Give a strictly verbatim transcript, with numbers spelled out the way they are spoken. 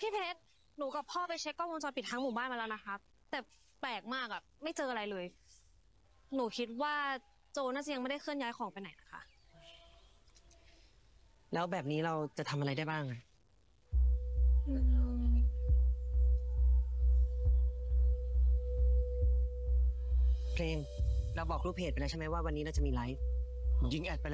พี่เพชรหนูกับพ่อไปเช็คกล้องวงจรปิดทั้งหมู่บ้านมาแล้วนะครับแต่แปลกมากอ่ะไม่เจออะไรเลยหนูคิดว่าโจน่าจะยังไม่ได้เคลื่อนย้ายของไปไหนนะคะแล้วแบบนี้เราจะทำอะไรได้บ้างอะเพลงเราบอกลูกเพจไปแล้วใช่ไหมว่าวันนี้เราจะมีไลฟ์ยิงแอดไป